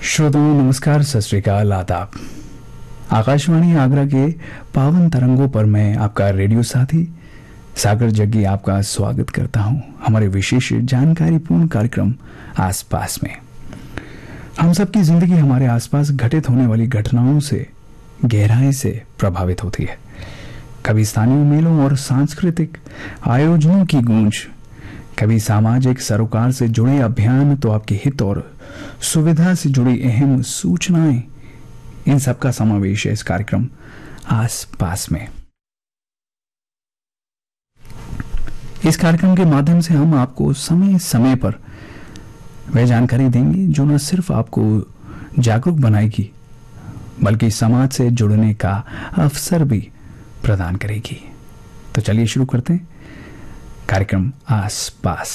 श्रोताओं नमस्कार, सत श्री अकाल, आदाब। आकाशवाणी आगरा के पावन तरंगों पर मैं आपका रेडियो साथी सागर जग्गी आपका स्वागत करता हूं हमारे विशेष जानकारीपूर्ण कार्यक्रम आसपास में। हम सबकी जिंदगी हमारे आसपास घटित होने वाली घटनाओं से गहराई से प्रभावित होती है। कभी स्थानीय मेलों और सांस्कृतिक आयोजनों की गूंज, कभी सामाजिक सरोकार से जुड़े अभियान, तो आपके हित और सुविधा से जुड़ी अहम सूचनाएं, इन सब का समावेश है इस कार्यक्रम आसपास में। इस कार्यक्रम के माध्यम से हम आपको समय समय पर वह जानकारी देंगे जो न सिर्फ आपको जागरूक बनाएगी बल्कि समाज से जुड़ने का अवसर भी प्रदान करेगी। तो चलिए शुरू करते हैं कार्यक्रम आसपास।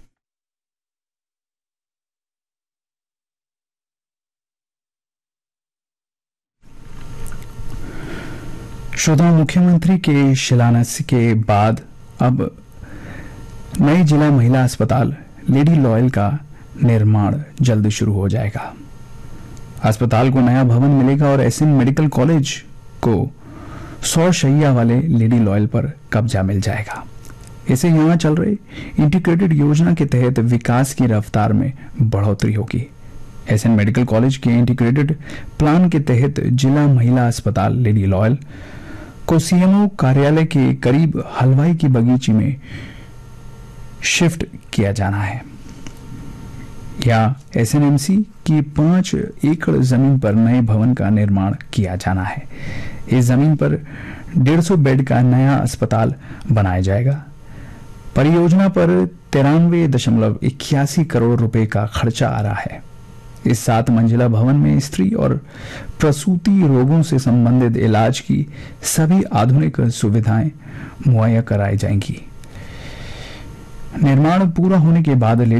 श्रोताओं, मुख्यमंत्री के शिलान्यास के बाद अब नए जिला महिला अस्पताल लेडी लॉयल का निर्माण जल्द शुरू हो जाएगा। अस्पताल को नया भवन मिलेगा और एसएन मेडिकल कॉलेज को 100 शैय्या वाले लेडी लॉयल पर कब्जा मिल जाएगा। इससे यहां चल रही इंटीग्रेटेड योजना के तहत विकास की रफ्तार में बढ़ोतरी होगी। एसएन मेडिकल कॉलेज के इंटीग्रेटेड प्लान के तहत जिला महिला अस्पताल लेडी लॉयल को सीएमओ कार्यालय के करीब हलवाई की बगीची में शिफ्ट किया जाना है। या एसएनएमसी की 5 एकड़ जमीन पर नए भवन का निर्माण किया जाना है। इस जमीन पर 150 बेड का नया अस्पताल बनाया जाएगा। परियोजना पर 93.81 करोड़ रुपए का खर्चा आ रहा है। इस 7 मंजिला भवन में स्त्री और प्रसूति रोगों से संबंधित इलाज की सभी आधुनिक सुविधाएं मुहैया कराई जाएंगी। निर्माण पूरा होने के बाद